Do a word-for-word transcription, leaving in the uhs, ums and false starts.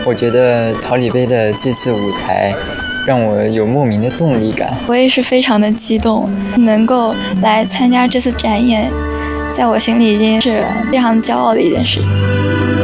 我觉得桃李杯的这次舞台让我有莫名的动力感。 我也是非常的激动，能够来参加这次展演，在我心里已经是非常骄傲的一件事。